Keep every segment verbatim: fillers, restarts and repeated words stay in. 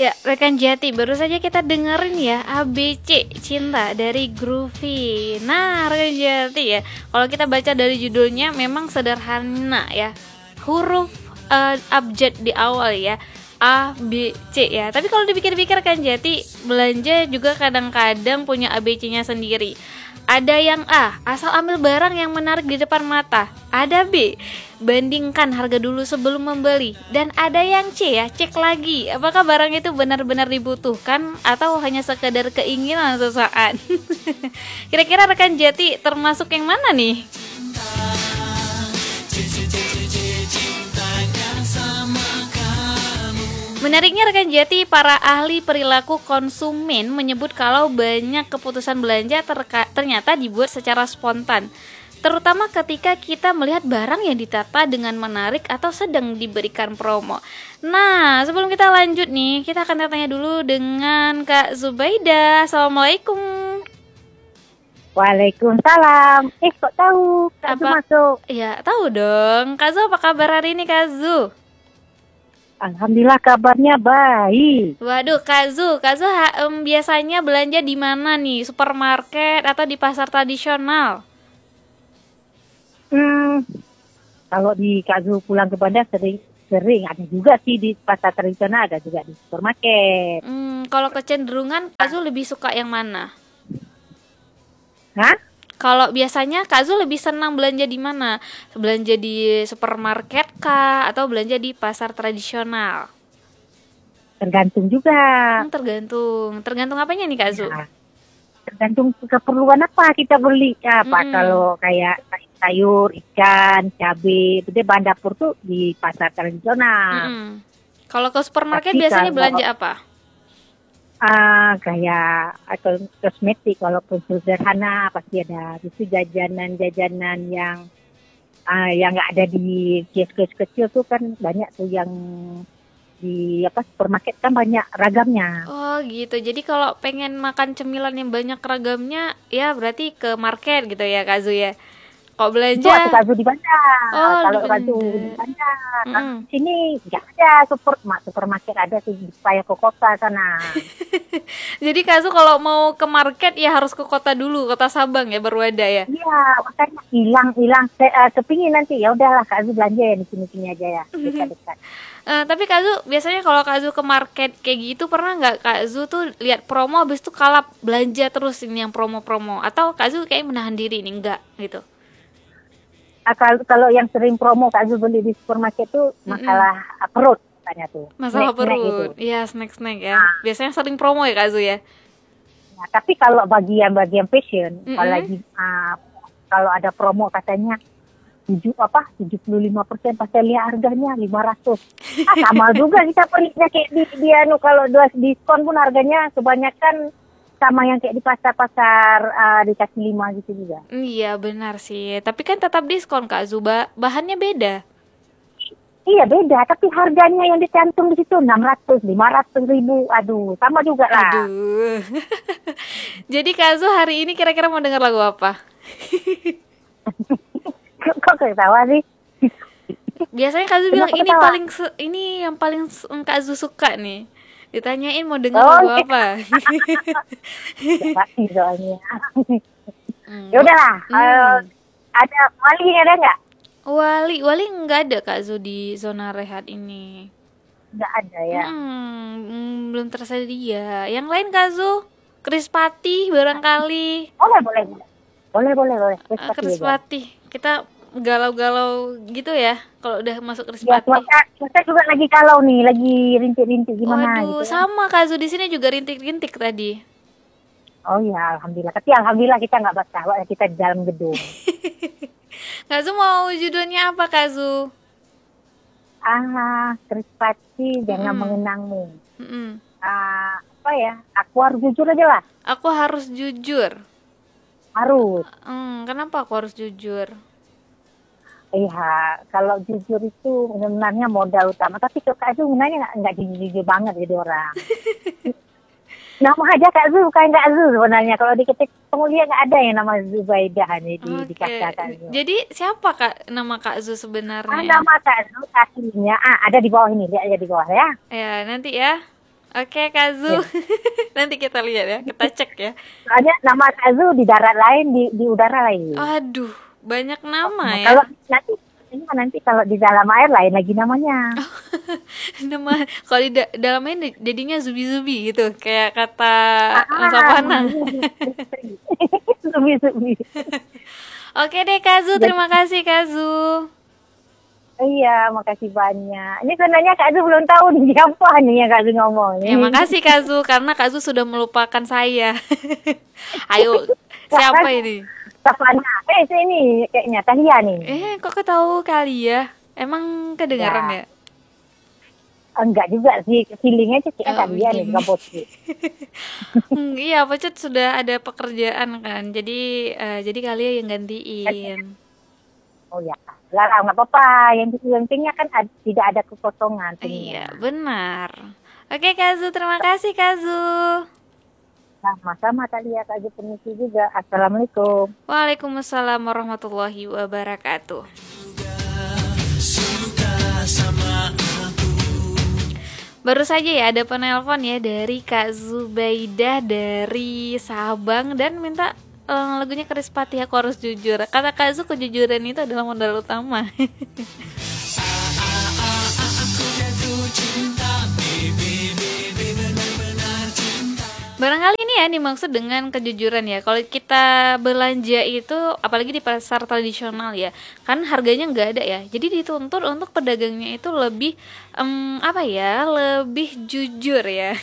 Ya, rekan Jati, baru saja kita dengerin ya A B C Cinta dari Groovy. Nah, rekan Jati ya, kalau kita baca dari judulnya memang sederhana ya. Huruf uh, abjad di awal ya. A, B, C ya. Tapi kalau dipikir-pikir kan Jati, belanja juga kadang-kadang punya A B C-nya sendiri. Ada yang A, asal ambil barang yang menarik di depan mata. Ada B, bandingkan harga dulu sebelum membeli. Dan ada yang C ya, cek lagi apakah barang itu benar-benar dibutuhkan atau hanya sekedar keinginan sesaat. Kira-kira rekan Jati termasuk yang mana nih? Menariknya rekan Jati, para ahli perilaku konsumen menyebut kalau banyak keputusan belanja terka- ternyata dibuat secara spontan, terutama ketika kita melihat barang yang ditata dengan menarik atau sedang diberikan promo. Nah, sebelum kita lanjut nih, kita akan tanya dulu dengan Kak Zubaida. Assalamualaikum. Waalaikumsalam. Eh, kok tahu Kak Zu masuk? Ya, tahu dong. Kak Zu, apa kabar hari ini Kak Zu? Alhamdulillah kabarnya baik. Waduh, Kak Zu, Kak Zu ha, um, biasanya belanja di mana nih? Supermarket atau di pasar tradisional? Hmm, kalau di Kak Zu pulang ke Bandar sering sering ada juga sih di pasar tradisional, ada juga di supermarket. Hmm, kalau kecenderungan Kak Zu lebih suka yang mana? Hah? Kalau biasanya Kak Zu lebih senang belanja di mana? Belanja di supermarket kah atau belanja di pasar tradisional? Tergantung juga. Hmm, tergantung. Tergantung apanya nih Kak Zu? Ya, tergantung keperluan apa kita beli. Ya, apa Mm-mm. kalau kayak sayur, ikan, cabai, itu deh bahan dapur tuh di pasar tradisional. Mm-mm. Kalau ke supermarket Tapi biasanya kalau- belanja apa? Ah, kayak atau kosmetik walaupun sederhana pasti ada itu jajanan-jajanan yang ah, yang nggak ada di kios-kios kecil tuh kan banyak tuh yang di apa supermarket kan banyak ragamnya. Oh gitu. Jadi kalau pengen makan cemilan yang banyak ragamnya, ya berarti ke market gitu ya Kak Zu ya. Kalau Itu ada belanja, Kak Zu di Bandar. Oh, Kalau di Kak Zu Bandar. di Bandar, kan Mm-mm. di sini nggak ada super ma- supermarket ada tuh di supaya ke kota sana. Jadi Kak Zu kalau mau ke market ya harus ke kota dulu, kota Sabang ya baru ada ya. Iya, makanya hilang-hilang se uh, kepingin nanti ya udahlah Kak Zu belanja ya di sini-sini aja ya dekat-dekat. Eh, tapi Kak Zu biasanya kalau Kak Zu ke market kayak gitu pernah nggak Kak Zu tuh lihat promo habis itu kalap belanja terus ini yang promo-promo atau Kak Zu kayak menahan diri nih enggak gitu? Ah, kalau kalau yang sering promo Kak Zul beli di supermarket tuh masalah ah, perut katanya tuh. Masalah Snack-snack gitu. perut, iya snack-snack ya. Biasanya sering promo ya Kak Zu ya. Nah, tapi kalau bagian-bagian fashion, Mm-mm. kalau lagi ah, kalau ada promo katanya tujuh apa tujuh puluh lima persen pasti lihat harganya lima ratus. Ah, sama juga kita belinya kayak di dia nu kalau dua diskon pun harganya kebanyakan sama yang kayak di pasar-pasar ah, di kaki lima gitu juga. Iya benar sih, tapi kan tetap diskon Kak Zu, ba- bahannya beda. Iya beda, tapi harganya yang dicantum di situ enam ratus, lima ratus ribu, aduh sama juga lah. Aduh. Jadi Kak Zu hari ini kira-kira mau dengar lagu apa? Kok ketawa sih? Biasanya Kak Zu Kenapa bilang ini ketawa? paling su- ini yang paling su- Kak Zu suka nih. Ditanyain mau dengar Oh, lagu iya. apa? Pasti soalnya. Hmm. Ya udahlah, Hmm. eh, ada Wali ada nggak? Wali, Wali nggak ada Kak Zu di zona rehat ini. Nggak ada ya. Hmm, hmm, belum tersedia. Yang lain Kak Zu, Chris Patih barangkali. Boleh, boleh, boleh. Boleh, boleh, boleh. Terus Ah, pasti Chris aja. Patih. Kita galau-galau gitu ya kalau udah masuk Chris Ya, Patih. cuaca, cuaca juga lagi kalau nih, lagi rintik-rintik gimana Waduh, gitu kan. sama Kak Zu di sini juga rintik-rintik tadi. Oh ya, alhamdulillah. Tapi alhamdulillah kita nggak basah, Wak. Kita di dalam gedung. Kak Zu mau judulnya apa Kak Zu? Ah, Krispati, jangan Mm-mm. mengenangmu. Mm-mm. Ah, apa ya? Aku harus jujur aja lah. Aku harus jujur. Harus. Hmm, kenapa aku harus jujur? Iya, kalau jujur itu sebenarnya modal utama. Tapi kok Kak Zu sebenarnya nggak nggak jujur banget jadi orang. Nama aja Kak Zu, bukan Kak Zu sebenarnya. Kalau diketik penguliah nggak ada yang nama Zubaidah nih di, di Oke. kakak Kak Zu. Jadi siapa Kak nama Kak Zu Ah, sebenarnya? nama Kak Zu aslinya, ah, ada di bawah ini. Lihat aja di bawah ya. Ya, nanti ya. Oke Kak Zu. Ya. Nanti kita lihat ya, kita cek ya. Soalnya nama Kazu di darat lain, di, di udara lain. Aduh, banyak nama Nah, ya. kalau nanti nanti kalau di dalam air lain lagi namanya. Nama kalau di da- dalamnya jadinya zubi-zubi gitu, kayak kata Mas Ah, Apana. Zubi-zubi. Oke deh Kak Zu, terima kasih Kak Zu. Iya, makasih banyak. Ini sebenarnya Kak Zu belum tahu nih siapa nih yang Kak Zu ngomong. Ya makasih Kak Zu, karena Kak Zu sudah melupakan saya. Ayo, siapa ini? Savana. Eh, sini kayaknya Talia nih. Eh, kok ketahu kali ya? Emang kedengaran ya? Ya. Enggak juga sih, feelingnya sih kayaknya Oh, Talia nih, begini. bukan Putri. Hmm, iya, Pecet sudah ada pekerjaan kan, jadi eh, jadi kalian yang gantiin. Oh ya, lah lah, nggak apa-apa. Yang yang pentingnya kan ad- tidak ada kekosongan. Iya, pentingnya. benar. Oke Kak Zu, terima kasih Kak Zu. Nah, sama-sama Talia, Kak Zu permisi juga. Assalamualaikum. Waalaikumsalam warahmatullahi wabarakatuh. Baru saja ya ada penelpon ya dari Kak Zubaidah dari Sabang dan minta eh, lagunya Krispati, aku harus jujur. Kata Kak Zu, kejujuran itu adalah modal utama. Barangkali ini ya dimaksud dengan kejujuran ya. Kalau kita belanja itu, apalagi di pasar tradisional ya, kan harganya nggak ada ya. Jadi dituntut untuk pedagangnya itu lebih em, apa ya, lebih jujur ya.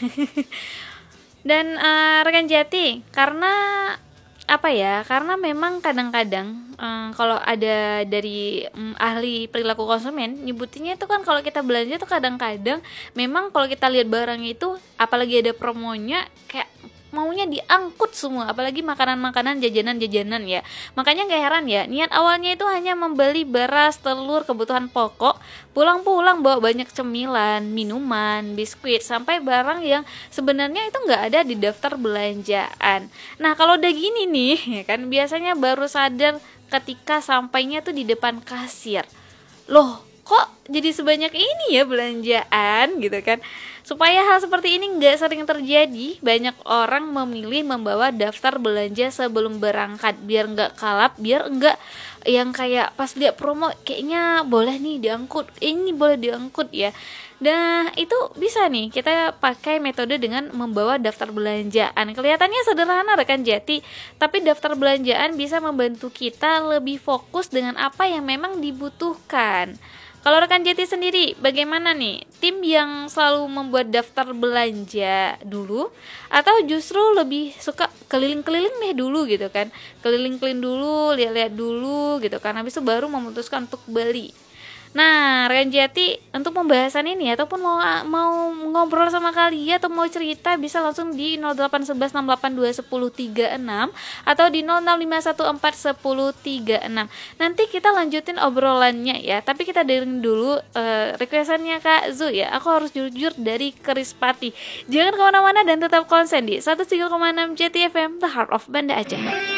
Dan eh, rekan Jati, karena apa ya? Karena memang kadang-kadang eh, kalau ada dari mm, ahli perilaku konsumen nyebutinnya itu kan kalau kita belanja tuh kadang-kadang memang kalau kita lihat barang itu apalagi ada promonya kayak maunya diangkut semua, apalagi makanan-makanan, jajanan-jajanan ya. Makanya gak heran ya, niat awalnya itu hanya membeli beras, telur, kebutuhan pokok, pulang-pulang bawa banyak cemilan, minuman, biskuit, sampai barang yang sebenarnya itu nggak ada di daftar belanjaan. Nah kalau udah gini nih, ya kan biasanya baru sadar ketika sampainya tuh di depan kasir. Loh, kok jadi sebanyak ini ya belanjaan gitu kan. Supaya hal seperti ini nggak sering terjadi, banyak orang memilih membawa daftar belanja sebelum berangkat biar nggak kalap, biar nggak yang kayak pas lihat promo kayaknya boleh nih diangkut, ini boleh diangkut ya. Nah itu bisa nih kita pakai metode dengan membawa daftar belanjaan. Kelihatannya sederhana rekan Jati, tapi daftar belanjaan bisa membantu kita lebih fokus dengan apa yang memang dibutuhkan. Kalau rekan Jati sendiri, bagaimana nih? Tim yang selalu membuat daftar belanja dulu atau justru lebih suka keliling-keliling deh dulu gitu kan? Keliling-keliling dulu, lihat-lihat dulu gitu kan. Habis itu baru memutuskan untuk beli. Nah, rekan Jati, untuk pembahasan ini ataupun mau mau ngobrol sama kalian atau mau cerita bisa langsung di nol delapan satu satu enam delapan dua satu nol tiga enam atau di nol enam lima satu empat satu nol tiga enam. Nanti kita lanjutin obrolannya ya, tapi kita dengerin dulu uh, requestannya Kak Zu ya. Aku harus jujur dari Krispati. Jangan kemana-mana dan tetap konsen di seratus tiga koma enam J T F M, The Heart of Banda Aceh.